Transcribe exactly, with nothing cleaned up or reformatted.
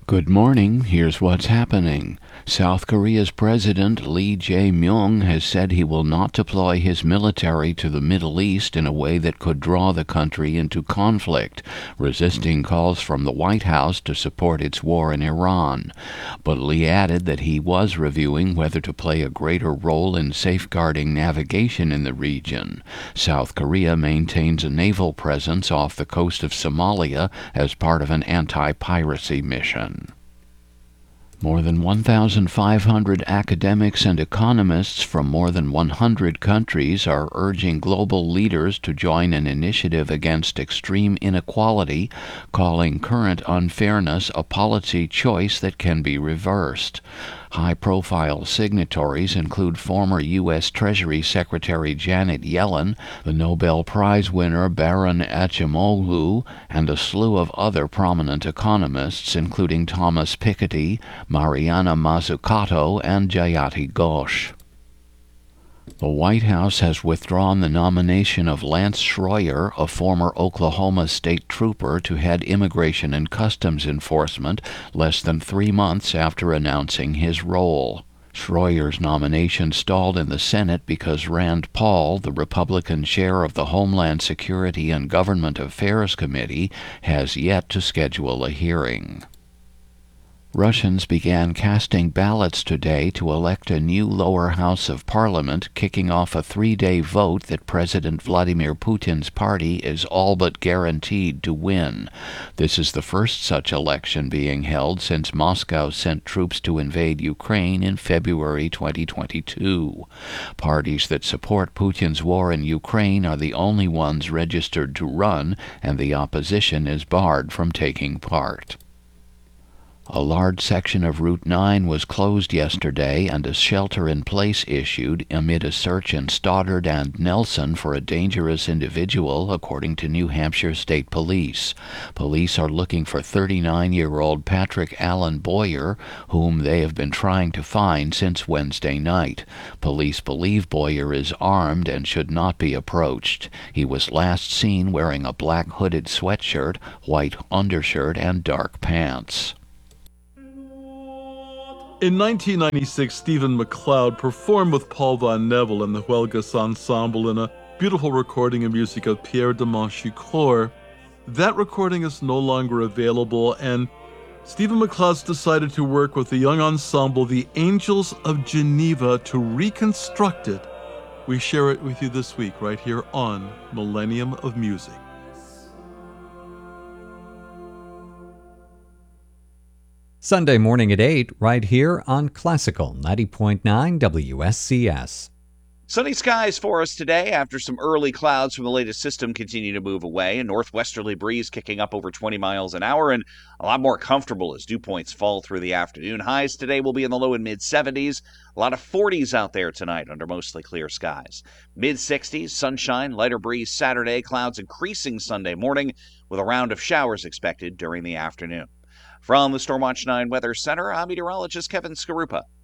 Good morning. Here's what's happening. South Korea's President Lee Jae-myung has said he will not deploy his military to the Middle East in a way that could draw the country into conflict, resisting calls from the White House to support its war in Iran. But Lee added that he was reviewing whether to play a greater role in safeguarding navigation in the region. South Korea maintains a naval presence off the coast of Somalia as part of an anti-piracy mission. More than one thousand five hundred academics and economists from more than one hundred countries are urging global leaders to join an initiative against extreme inequality, calling current unfairness a policy choice that can be reversed. High-profile signatories include former U S Treasury Secretary Janet Yellen, the Nobel Prize winner Baron Acemoglu, and a slew of other prominent economists, including Thomas Piketty, Mariana Mazzucato, and Jayati Ghosh. The White House has withdrawn the nomination of Lance Schroyer, a former Oklahoma State trooper, to head Immigration and Customs Enforcement less than three months after announcing his role. Schroyer's nomination stalled in the Senate because Rand Paul, the Republican chair of the Homeland Security and Government Affairs Committee, has yet to schedule a hearing. Russians began casting ballots today to elect a new lower house of parliament, kicking off a three-day vote that President Vladimir Putin's party is all but guaranteed to win. This is the first such election being held since Moscow sent troops to invade Ukraine in February twenty twenty-two. Parties that support Putin's war in Ukraine are the only ones registered to run, and the opposition is barred from taking part. A large section of Route nine was closed yesterday and a shelter-in-place issued amid a search in Stoddard and Nelson for a dangerous individual, according to New Hampshire State Police. Police are looking for thirty-nine-year-old Patrick Allen Boyer, whom they have been trying to find since Wednesday night. Police believe Boyer is armed and should not be approached. He was last seen wearing a black hooded sweatshirt, white undershirt, and dark pants. In nineteen ninety-six, Stephen McLeod performed with Paul Von Neville and the Huelgas Ensemble in a beautiful recording of music of Pierre de Manchicourt. That recording is no longer available, and Stephen McLeod's decided to work with the young ensemble, the Angels of Geneva, to reconstruct it. We share it with you this week right here on Millennium of Music. Sunday morning at eight, right here on Classical ninety point nine W S C S. Sunny skies for us today after some early clouds from the latest system continue to move away. A northwesterly breeze kicking up over twenty miles an hour and a lot more comfortable as dew points fall through the afternoon. Highs today will be in the low and mid seventies. A lot of forties out there tonight under mostly clear skies. mid sixties, sunshine, lighter breeze Saturday, clouds increasing Sunday morning with a round of showers expected during the afternoon. From the Stormwatch nine Weather Center, I'm meteorologist Kevin Skarupa.